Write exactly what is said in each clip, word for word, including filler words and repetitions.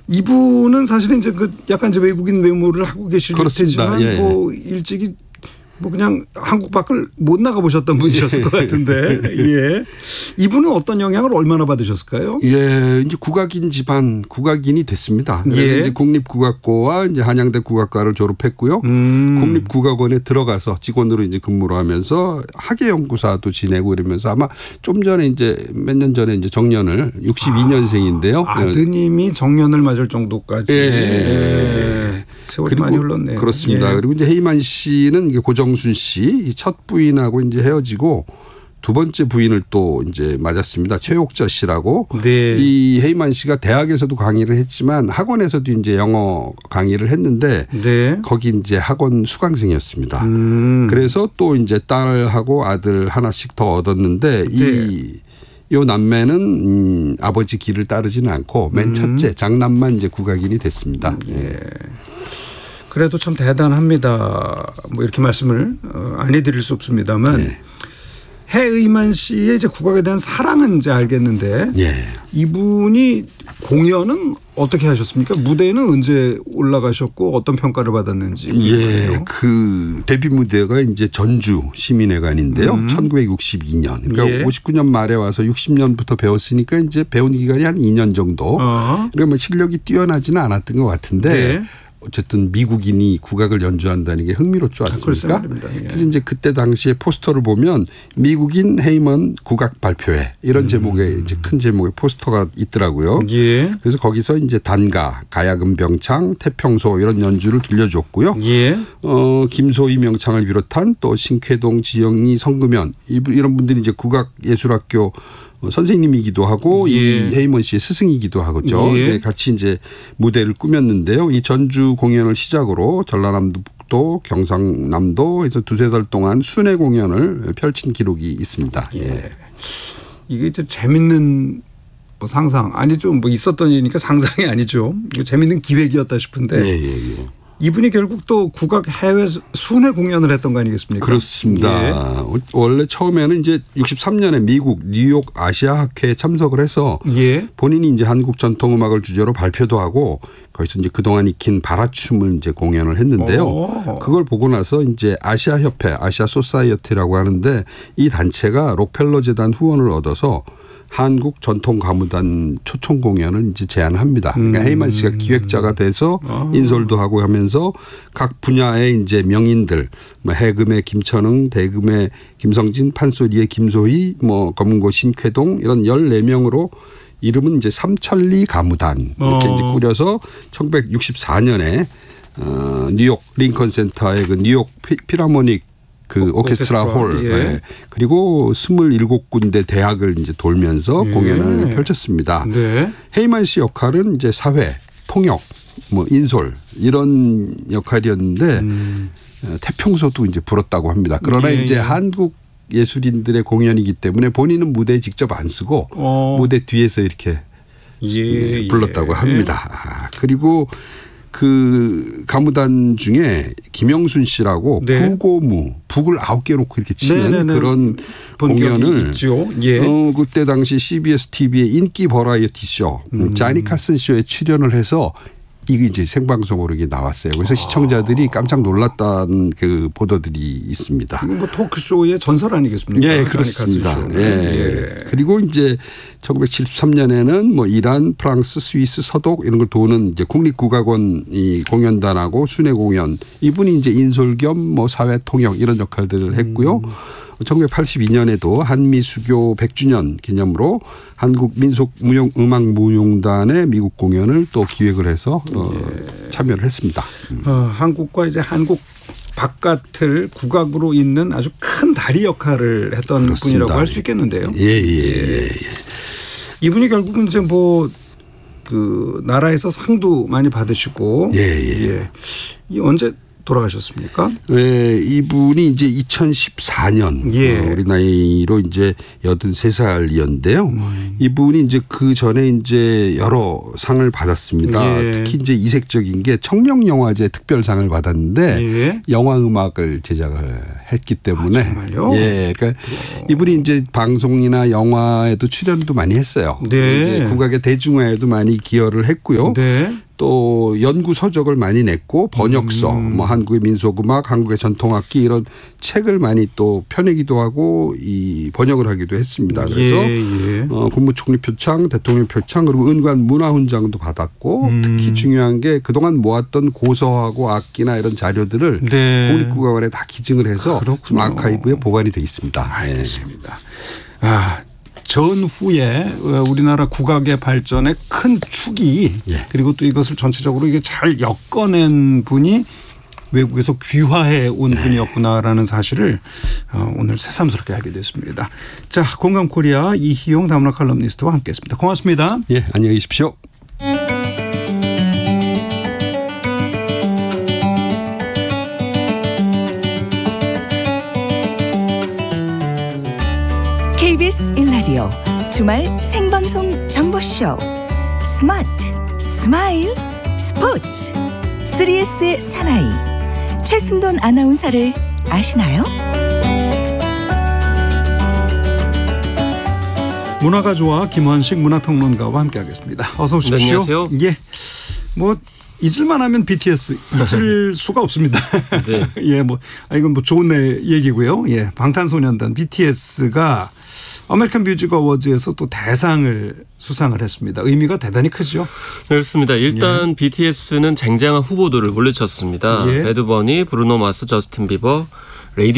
이분은 사실은 이제 그 약간 이제 외국인 외모를 하고 계실 그렇습니다. 테지만 예. 뭐 일찍이 뭐 그냥 한국 밖을 못 나가 보셨던 분이셨을 것 같은데 예. 이분은 어떤 영향을 얼마나 받으셨을까요? 예, 이제 국악인 집안 국악인이 됐습니다. 그래서 예. 이제 국립국악고와 이제 한양대 국악과를 졸업했고요. 음. 국립국악원에 들어가서 직원으로 이제 근무를 하면서 학예연구사도 지내고 이러면서 아마 좀 전에 이제 몇 년 전에 이제 정년을 육십이 년생인데요. 아, 아드님이 정년을 맞을 정도까지. 예. 예. 세월이 많이 흘렀네요. 그렇습니다. 예. 그리고 이제 헤이만 씨는 이게 고정순 씨 첫 부인하고 이제 헤어지고 두 번째 부인을 또 이제 맞았습니다. 최옥자 씨라고. 네. 이 헤이만 씨가 대학에서도 강의를 했지만 학원에서도 이제 영어 강의를 했는데 네. 거기 이제 학원 수강생이었습니다. 음. 그래서 또 이제 딸하고 아들 하나씩 더 얻었는데 네. 이 요 남매는 음, 아버지 길을 따르지는 않고 맨 음. 첫째 장남만 이제 국악인이 됐습니다. 예. 그래도 참 대단합니다. 뭐 이렇게 말씀을 안 해드릴 수 없습니다만 네. 해의만 씨의 이제 국악에 대한 사랑은 이제 알겠는데 예. 이분이 공연은 어떻게 하셨습니까? 무대에는 언제 올라가셨고 어떤 평가를 받았는지. 예, 그 데뷔 무대가 이제 전주 시민회관인데요. 음. 천구백육십이 년. 그러니까 예. 오십구 년 말에 와서 육십 년부터 배웠으니까 이제 배운 기간이 한 이 년 정도. 어. 그러니까 뭐 실력이 뛰어나지는 않았던 것 같은데 네. 어쨌든 미국인이 국악을 연주한다는 게 흥미롭지 않습니까? 아, 예. 그래서 이제 그때 당시에 포스터를 보면 미국인 헤이먼 국악 발표회 이런 제목의 이제 큰 제목의 포스터가 있더라고요. 예. 그래서 거기서 이제 단가, 가야금 병창, 태평소 이런 연주를 들려줬고요. 예. 어, 김소희 명창을 비롯한 또 신쾌동, 지영이, 성금연 이런 분들이 이제 국악예술학교 선생님이기도 하고 예. 이 헤이먼 씨의 스승이기도 하죠. 예. 같이 이제 무대를 꾸몄는데요. 이 전주 공연을 시작으로 전라남도, 경상남도에서 두세 달 동안 순회 공연을 펼친 기록이 있습니다. 예. 이게 이제 재밌는 뭐 상상 아니죠. 뭐 있었던 일이니까 상상이 아니죠. 이거 재밌는 기획이었다 싶은데 예, 예, 예. 이분이 결국 또 국악 해외 순회 공연을 했던 거 아니겠습니까? 그렇습니다. 예. 원래 처음에는 이제 육십삼 년에 미국 뉴욕 아시아 학회에 참석을 해서 예. 본인이 이제 한국 전통 음악을 주제로 발표도 하고 거기서 이제 그동안 익힌 바라춤을 이제 공연을 했는데요. 오. 그걸 보고 나서 이제 아시아 협회, 아시아 소사이어티라고 하는데 이 단체가 록펠러 재단 후원을 얻어서 한국 전통 가무단 초청 공연을 이제 제안합니다. 그러니까 음. 헤이만 씨가 기획자가 돼서 아. 인솔도 하고 하면서 각 분야의 이제 명인들, 뭐 해금의 김천흥, 대금의 김성진, 판소리의 김소희, 뭐 검은고 신쾌동 이런 열네 명으로 이름은 이제 삼천리 가무단 이렇게 어. 이제 꾸려서 천구백육십사 년에 어, 뉴욕 링컨 센터의 그 뉴욕 피, 피라모닉 그 오케스트라 홀 예. 예. 그리고 스물일곱 군데 대학을 이제 돌면서 예. 공연을 펼쳤습니다. 네. 헤이만 씨 역할은 이제 사회, 통역, 뭐 인솔 이런 역할이었는데 음. 태평소도 이제 불었다고 합니다. 그러나 예. 이제 한국 예술인들의 공연이기 때문에 본인은 무대에 직접 안 쓰고 어. 무대 뒤에서 이렇게 예. 불렀다고 예. 합니다. 아, 그리고 그 가무단 중에 김영순 씨라고 네. 부고무 북을 아홉 개 놓고 이렇게 치는 네네네. 그런 공연을 있죠. 예. 어, 그때 당시 씨비에스 티비의 인기 버라이어티 쇼 음. 자니 카슨 쇼에 출연을 해서 이게 이제 생방송으로 이게 나왔어요. 그래서 아. 시청자들이 깜짝 놀랐다는 그 보도들이 있습니다. 이건 뭐 토크쇼의 전설 아니겠습니까? 예, 그렇습니다. 예. 예. 그리고 이제 천구백칠십삼 년에는 뭐 이란, 프랑스, 스위스, 서독 이런 걸 도는 이제 국립국악원 이 공연단하고 순회 공연 이분이 이제 인솔 겸 뭐 사회 통역 이런 역할들을 했고요. 음. 천구백팔십이 년에도 한미수교 백 주년 기념으로 한국민속음악무용단의 미국 공연을 또 기획을 해서 어, 예. 참여를 했습니다. 어, 한국과 이제 한국 바깥을 국악으로 잇는 아주 큰 다리 역할을 했던 그렇습니다. 분이라고 할 수 있겠는데요. 예, 예, 예. 이분이 결국은 이제 뭐 그 나라에서 상도 많이 받으시고 예, 예. 예. 이 언제 돌아가셨습니까? 네, 이분이 이제 이천십사 년 예. 어, 우리 나이로 이제 여든세 살이었는데요. 음. 이분이 이제 그 전에 이제 여러 상을 받았습니다. 예. 특히 이제 이색적인 게 청룡영화제 특별상을 받았는데 예. 영화 음악을 제작을 했기 때문에. 아, 정말요? 예, 그러니까 어. 이분이 이제 방송이나 영화에도 출연도 많이 했어요. 네. 이제 국악의 대중화에도 많이 기여를 했고요. 네. 또 연구 서적을 많이 냈고 번역서, 음. 뭐 한국의 민속음악, 한국의 전통악기 이런 책을 많이 또 펴내기도 하고 이 번역을 하기도 했습니다. 그래서 예, 예. 어, 국무총리 표창, 대통령 표창 그리고 은관 문화훈장도 받았고 음. 특히 중요한 게 그동안 모았던 고서하고 악기나 이런 자료들을 네. 국립국악원에 다 기증을 해서 지금 아카이브에 보관이 되어 있습니다. 알겠습니다. 네. 아. 전후에 우리나라 국악의 발전의 큰 축이 예. 그리고 또 이것을 전체적으로 이게 잘 엮어낸 분이 외국에서 귀화해 온 네. 분이었구나라는 사실을 오늘 새삼스럽게 알게 됐습니다. 자, 공감코리아 이희용 다문화 칼럼니스트와 함께했습니다. 고맙습니다. 예, 안녕히 계십시오. 케이비에스 일 라디오 주말 생방송 정보쇼 스마트 스마일 스포츠 쓰리에스의 사나이 최승돈 아나운서를 아시나요? 문화가 좋아 김원식 문화평론가와 함께하겠습니다. 어서 오십시오. 네, 안녕하세요. 예, 뭐 잊을만 하면 비티에스 잊을 수가 없습니다. 네. 예, 뭐 아, 이건 뭐 좋은 얘기고요. 예, 방탄소년단 비티에스가 아메리칸 뮤직 어워즈에서 또 대상을 수상을 했습니다. 의미가 대단히 크죠. 네, 그렇습니다. 일단 예. 비티에스는 쟁쟁한 후보들을 물리쳤습니다. 예. 배드버니, 브루노 마스, 저스틴 비버, 레이디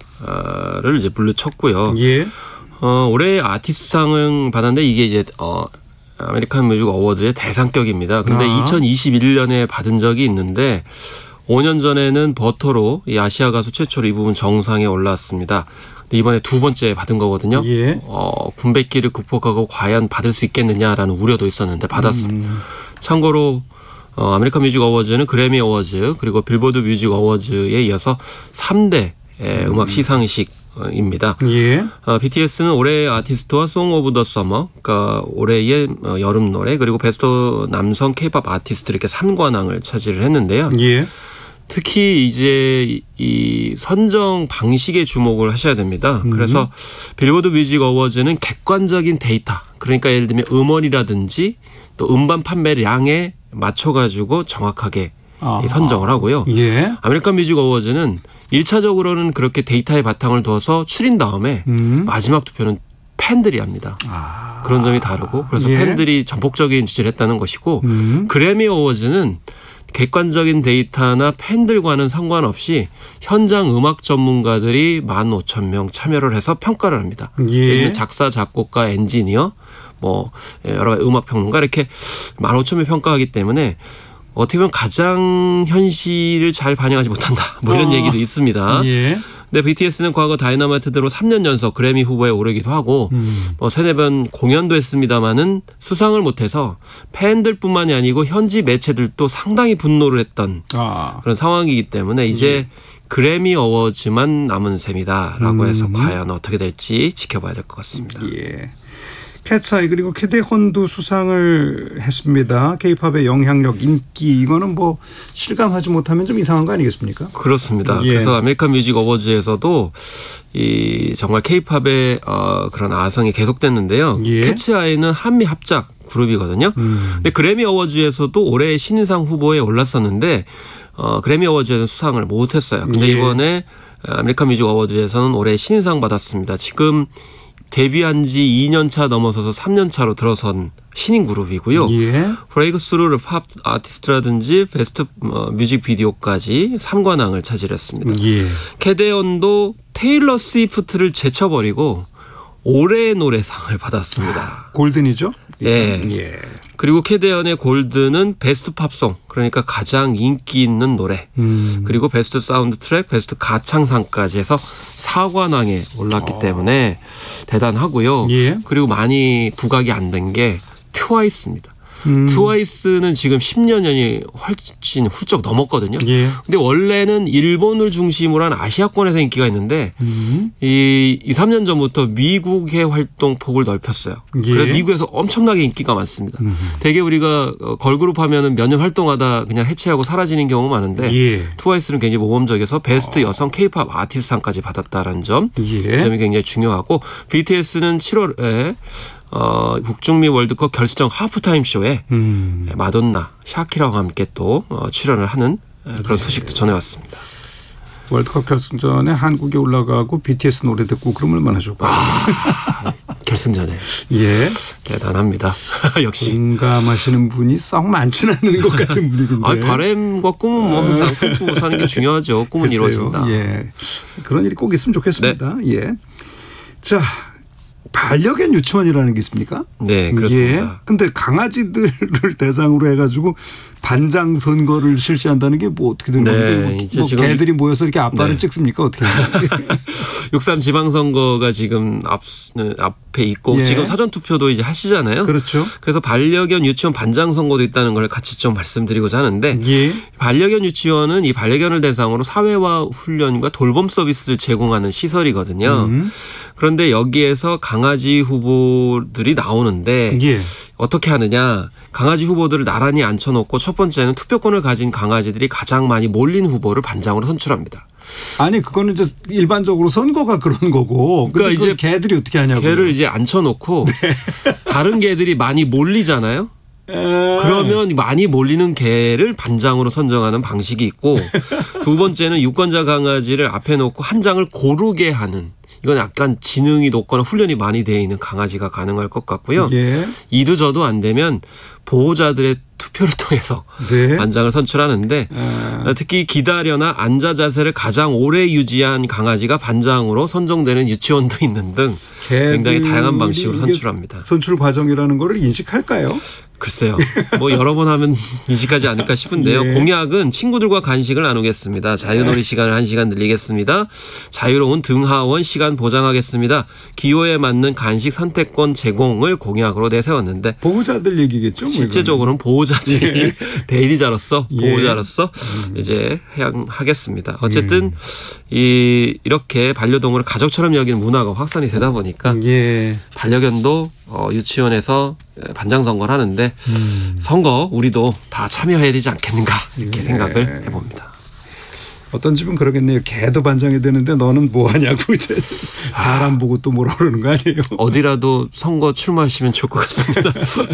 가가를 이제 물리쳤고요. 예. 어, 올해 아티스트상을 받았는데 이게 이제 어, 아메리칸 뮤직 어워드의 대상격입니다. 그런데 아. 이천이십일 년에 받은 적이 있는데 오 년 전에는 버터로 이 아시아 가수 최초로 이 부분 정상에 올랐습니다. 이번에 두 번째 받은 거거든요. 예. 어, 군백기를 극복하고 과연 받을 수 있겠느냐라는 우려도 있었는데 받았습니다. 음. 참고로 어, 아메리칸 뮤직 어워즈는 그래미 어워즈 그리고 빌보드 뮤직 어워즈에 이어서 삼 대 음악 시상식입니다. 예. 어, 비티에스는 올해의 아티스트와 송 오브 더 서머, 그러니까 올해의 여름 노래 그리고 베스트 남성 케이팝 아티스트 이렇게 삼 관왕을 차지를 했는데요. 예. 특히 이제 이 선정 방식에 주목을 하셔야 됩니다. 음. 그래서 빌보드 뮤직 어워즈는 객관적인 데이터, 그러니까 예를 들면 음원이라든지 또 음반 판매량에 맞춰가지고 정확하게 아. 선정을 하고요. 예. 아메리칸 뮤직 어워즈는 일 차적으로는 그렇게 데이터에 바탕을 두어서 추린 다음에 음. 마지막 투표는 팬들이 합니다. 아. 그런 점이 다르고 그래서 예. 팬들이 전폭적인 지지를 했다는 것이고 음. 그래미 어워즈는 객관적인 데이터나 팬들과는 상관없이 현장 음악 전문가들이 만 오천 명 참여를 해서 평가를 합니다. 예. 작사, 작곡가, 엔지니어, 뭐 여러 음악 평론가 이렇게 만 오천 명 평가하기 때문에 어떻게 보면 가장 현실을 잘 반영하지 못한다. 뭐 이런 어. 얘기도 있습니다. 예. 근데 비티에스는 과거 다이너마이트대로 삼 년 연속 그래미 후보에 오르기도 하고 음. 뭐 세네 번 공연도 했습니다마는 수상을 못해서 팬들뿐만이 아니고 현지 매체들도 상당히 분노를 했던 아. 그런 상황이기 때문에 이제 예. 그래미 어워즈만 남은 셈이다라고 해서 음. 과연 어떻게 될지 지켜봐야 될 것 같습니다. 예. 캐츠아이 그리고 캐데헌도 수상을 했습니다. 케이팝의 영향력, 인기 이거는 뭐 실감하지 못하면 좀 이상한 거 아니겠습니까? 그렇습니다. 예. 그래서 아메리칸 뮤직 어워즈에서도 이 정말 케이팝의 어 그런 아성이 계속됐는데요. 예. 캐츠아이는 한미 합작 그룹이거든요. 음. 근데 그래미 어워즈에서도 올해 신인상 후보에 올랐었는데 어 그래미 어워즈에서는 수상을 못했어요. 근데 예. 이번에 아메리칸 뮤직 어워즈에서는 올해 신인상 받았습니다. 지금 데뷔한 지 이 년 차 넘어서서 삼 년 차로 들어선 신인 그룹이고요. 예. 브레이크스루 팝 아티스트라든지 베스트 뮤직비디오까지 삼 관왕을 차지했습니다. 예. 캐데헌도 테일러 스위프트를 제쳐버리고 올해의 노래상을 받았습니다. 아, 골든이죠? 예. 예. 그리고 캐데헌의 골드는 베스트 팝송, 그러니까 가장 인기 있는 노래, 음. 그리고 베스트 사운드 트랙, 베스트 가창상까지 해서 사 관왕에 올랐기 어. 때문에 대단하고요. 예. 그리고 많이 부각이 안 된 게 트와이스입니다. 음. 트와이스는 지금 십 년이 훨씬 훌쩍 넘었거든요. 예. 근데 원래는 일본을 중심으로 한 아시아권에서 인기가 있는데 음. 이 이, 삼 년 전부터 미국의 활동폭을 넓혔어요. 예. 그래서 미국에서 엄청나게 인기가 많습니다. 음. 되게 우리가 걸그룹 하면은 몇 년 활동하다 그냥 해체하고 사라지는 경우가 많은데 예. 트와이스는 굉장히 모범적이어서 베스트 어. 여성 케이팝 아티스트상까지 받았다라는 점. 예. 그 점이 굉장히 중요하고 비티에스는 칠월에 어, 북중미 월드컵 결승전 하프타임 쇼에 음. 마돈나, 샤키라와 함께 또 어, 출연을 하는 그런 소식도 전해왔습니다. 월드컵 결승전에 한국에 올라가고 비티에스 노래 듣고 그럼 얼마나 좋을까요? 아, 결승전에. 예. 대단합니다. 역시. 공감하시는 분이 썩 많지는 않은 것 같은 분위기인데. 아, 바람과 꿈은 뭐 항상 품고 사는 게 중요하죠. 꿈은 글쎄요. 이루어진다. 예. 그런 일이 꼭 있으면 좋겠습니다. 네. 예. 자. 반려견 유치원이라는 게 있습니까? 네, 그렇습니다. 그런데 예. 강아지들을 대상으로 해가지고 반장 선거를 실시한다는 게 뭐 어떻게 되는 네, 건가요? 뭐, 이제 뭐 지금 개들이 모여서 이렇게 앞발을 네. 찍습니까? 어떻게? 육삼 지방선거가 지금 앞 앞에 있고 예. 지금 사전 투표도 이제 하시잖아요. 그렇죠. 그래서 반려견 유치원 반장 선거도 있다는 걸 같이 좀 말씀드리고자 하는데 예. 반려견 유치원은 이 반려견을 대상으로 사회화 훈련과 돌봄 서비스를 제공하는 시설이거든요. 음. 그런데 여기에서 강아지 후보들이 나오는데 예. 어떻게 하느냐. 강아지 후보들을 나란히 앉혀놓고 첫 번째는 투표권을 가진 강아지들이 가장 많이 몰린 후보를 반장으로 선출합니다. 아니 그거는 이제 일반적으로 선거가 그런 거고. 그러니까 이제 개들이 어떻게 하냐고. 개를 이제 앉혀놓고 네. 다른 개들이 많이 몰리잖아요. 에... 그러면 많이 몰리는 개를 반장으로 선정하는 방식이 있고 두 번째는 유권자 강아지를 앞에 놓고 한 장을 고르게 하는. 이건 약간 지능이 높거나 훈련이 많이 되어 있는 강아지가 가능할 것 같고요. 예. 이도 저도 안 되면 보호자들의 투표를 통해서 네. 반장을 선출하는데 아. 특히 기다려나 앉아 자세를 가장 오래 유지한 강아지가 반장으로 선정되는 유치원도 있는 등 굉장히 다양한 방식으로 선출합니다. 선출 과정이라는 거를 인식할까요? 글쎄요. 뭐 여러 번 하면 인식하지 않을까 싶은데요. 예. 공약은 친구들과 간식을 나누겠습니다. 자유놀이 시간을 한 시간 늘리겠습니다. 자유로운 등하원 시간 보장하겠습니다. 기호에 맞는 간식 선택권 제공을 공약으로 내세웠는데 보호자들 얘기겠죠? 실제적으로는 보호자들이 예. 대리자로서 예. 보호자로서 음. 이제 하겠습니다. 어쨌든 음. 이 이렇게 반려동물을 가족처럼 여기는 문화가 확산이 되다 보니까 예. 반려견도 어, 유치원에서 반장 선거를 하는데 음. 선거 우리도 다 참여해야 되지 않겠는가 이렇게 예. 생각을 해봅니다. 어떤 집은 그러겠네요. 개도 반장이 되는데 너는 뭐 하냐고 이제 사람 아. 보고 또 뭐라 그러는 거 아니에요. 어디라도 선거 출마하시면 좋을 것 같습니다.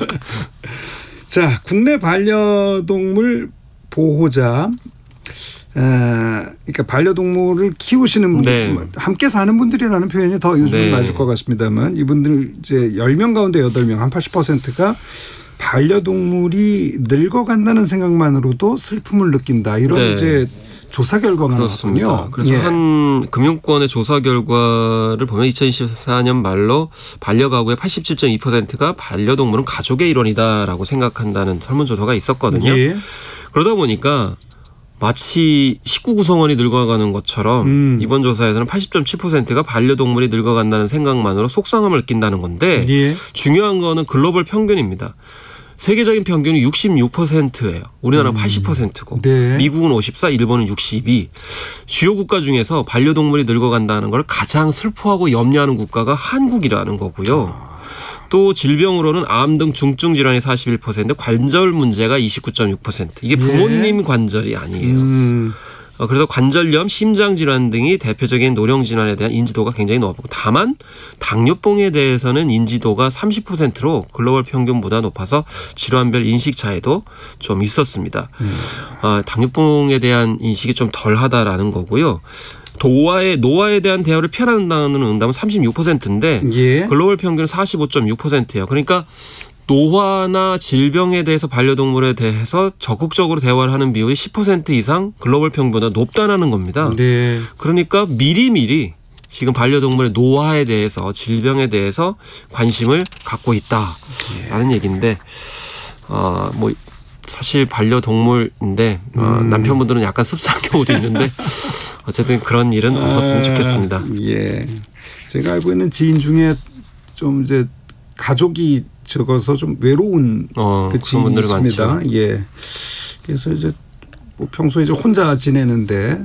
자, 국내 반려동물 보호자 아, 그러니까 반려동물을 키우시는 분들, 네. 함께 사는 분들이라는 표현이 더 요즘에 네. 맞을 것 같습니다만 이분들 이제 열 명 가운데 여덟 명, 한 팔십 퍼센트가 반려동물이 늙어간다는 생각만으로도 슬픔을 느낀다. 이런 네. 이제 조사 결과가 그렇습니다. 나왔군요. 그래서 예. 한 금융권의 조사 결과를 보면 이천이십사 년 말로 반려가구의 팔십칠 점 이 퍼센트가 반려동물은 가족의 일원이다라고 생각한다는 설문조사가 있었거든요. 예. 그러다 보니까 마치 식구 구성원이 늙어가는 것처럼 음. 이번 조사에서는 팔십 점 칠 퍼센트가 반려동물이 늙어간다는 생각만으로 속상함을 느낀다는 건데 예. 중요한 거는 글로벌 평균입니다. 세계적인 평균이 육십육 퍼센트예요. 우리나라는 음. 팔십 퍼센트고 네. 미국은 오십사, 일본은 육십이. 주요 국가 중에서 반려동물이 늙어간다는 걸 가장 슬퍼하고 염려하는 국가가 한국이라는 거고요. 아. 또 질병으로는 암 등 중증 질환이 사십일 퍼센트, 관절 문제가 이십구 점 육 퍼센트. 이게 부모님 예. 관절이 아니에요. 음. 그래서 관절염, 심장질환 등이 대표적인 노령 질환에 대한 인지도가 굉장히 높고 다만 당뇨병에 대해서는 인지도가 삼십 퍼센트로 글로벌 평균보다 높아서 질환별 인식 차이도 좀 있었습니다. 음. 아, 당뇨병에 대한 인식이 좀 덜하다라는 거고요. 노화에, 노화에 대한 대화를 피한다는 응답은 삼십육 퍼센트인데 예. 글로벌 평균은 사십오 점 육 퍼센트예요. 그러니까 노화나 질병에 대해서 반려동물에 대해서 적극적으로 대화를 하는 비율이 십 퍼센트 이상 글로벌 평균보다 높다라는 겁니다. 네. 그러니까 미리미리 지금 반려동물의 노화에 대해서 질병에 대해서 관심을 갖고 있다라는 예. 얘기인데 어, 뭐 사실 반려동물인데 음. 어, 남편분들은 약간 씁쓸한 경우도 있는데 어쨌든 그런 일은 없었으면 좋겠습니다. 아, 예. 제가 알고 있는 지인 중에 좀 이제 가족이 적어서 좀 외로운 어, 그 지인이 있습니다. 많죠. 예. 그래서 이제 뭐 평소에 이제 혼자 지내는데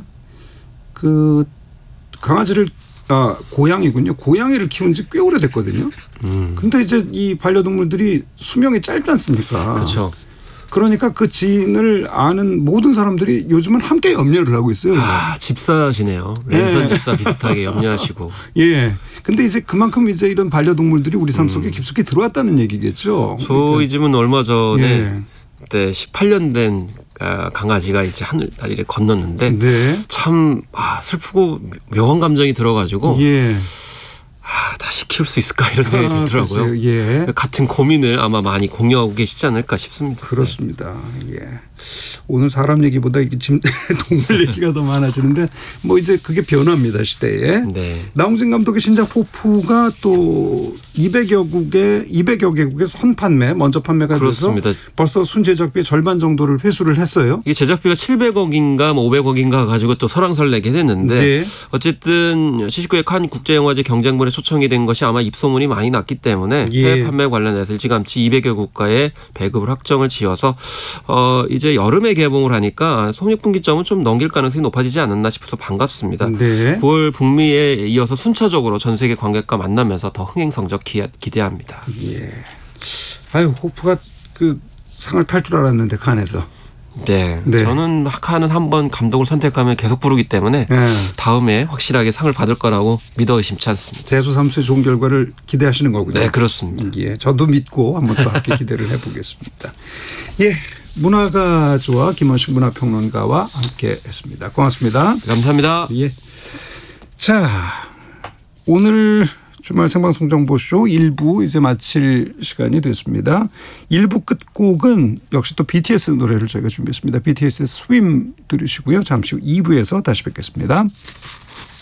그 강아지를 아 고양이군요. 고양이를 키운 지 꽤 오래됐거든요. 음. 근데 이제 이 반려동물들이 수명이 짧지 않습니까? 그렇죠. 그러니까 그 지인을 아는 모든 사람들이 요즘은 함께 염려를 하고 있어요. 아, 집사시네요. 랜선 네. 집사 비슷하게 염려하시고. 예. 근데 이제 그만큼 이제 이런 반려동물들이 우리 삶 속에 음. 깊숙이 들어왔다는 얘기겠죠. 저희 그러니까. 집은 얼마 전에 예. 그때 십팔 년 된 강아지가 이제 하늘다리를 건넜는데 네. 참 아, 슬프고 묘한 감정이 들어가지고 예. 아, 다시 키울 수 있을까 이런 생각이 아, 들더라고요. 예. 같은 고민을 아마 많이 공유하고 계시지 않을까 싶습니다. 그렇습니다. 네. 예. 오늘 사람 얘기보다 이게 지금 동물 얘기가 더 많아지는데 뭐 이제 그게 변화입니다 시대에. 네. 나홍진 감독의 신작 호프가 또 이백여 국에 이백여 개국에 선판매 먼저 판매가 그렇습니다. 돼서 벌써 순제작비의 절반 정도를 회수를 했어요. 이게 제작비가 칠백억인가 뭐 오백억인가 가지고 또 설왕설래게 됐는데 네. 어쨌든 시시국에 칸 국제영화제 경쟁본에 초청이 된 것이 아마 입소문이 많이 났기 때문에 예. 해외 판매 관련해서 일찌감치 이백여 국가에 배급을 확정을 지어서 어 이제 여름에 개봉을 하니까 손익분기점은 좀 넘길 가능성이 높아지지 않았나 싶어서 반갑습니다. 네. 구월 북미에 이어서 순차적으로 전 세계 관객과 만나면서 더 흥행 성적 기대합니다. 예. 아유 호프가 그 상을 탈 줄 알았는데 칸에서. 네. 네. 저는 칸은 한번 감독을 선택하면 계속 부르기 때문에 네. 다음에 확실하게 상을 받을 거라고 믿어 의심치 않습니다. 재수삼수의 좋은 결과를 기대하시는 거군요. 네, 그렇습니다. 예, 저도 믿고 한번 또 함께 기대를 해보겠습니다. 예, 문화가 좋아 김원식 문화평론가와 함께했습니다. 고맙습니다. 감사합니다. 예. 자, 오늘 주말 생방송 정보쇼 일 부 이제 마칠 시간이 됐습니다. 일 부 끝곡은 역시 또 비티에스 노래를 저희가 준비했습니다. 비티에스의 스윙 들으시고요. 잠시 후 이 부에서 다시 뵙겠습니다.